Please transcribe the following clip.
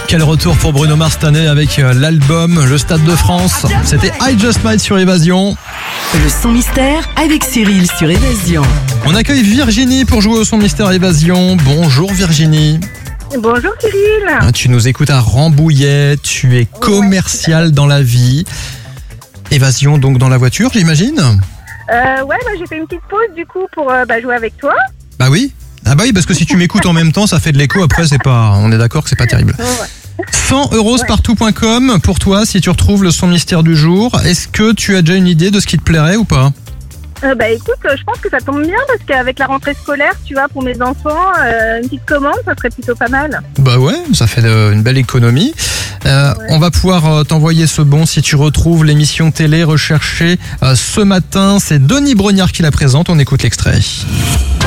Quel retour pour Bruno Mars cette année avec l'album Le Stade de France. C'était I Just Might sur Évasion. Le son mystère avec Cyril sur Évasion. On accueille Virginie pour jouer au son mystère Évasion. Bonjour Virginie. Bonjour Cyril. Tu nous écoutes à Rambouillet, tu es commercial dans la vie. Évasion donc dans la voiture, j'imagine. J'ai fait une petite pause du coup pour jouer avec toi. Bah oui. Ah bah oui, parce que si tu m'écoutes en même temps, ça fait de l'écho. Après, on est d'accord que c'est pas terrible. 100 € spartou.com pour toi si tu retrouves le son mystère du jour. Est-ce que tu as déjà une idée de ce qui te plairait ou pas ? Écoute, je pense que ça tombe bien parce qu'avec la rentrée scolaire, tu vois, pour mes enfants, une petite commande, ça serait plutôt pas mal. Bah ouais, ça fait une belle économie. On va pouvoir t'envoyer ce bon si tu retrouves l'émission télé recherchée ce matin. C'est Denis Brognard qui la présente. On écoute l'extrait.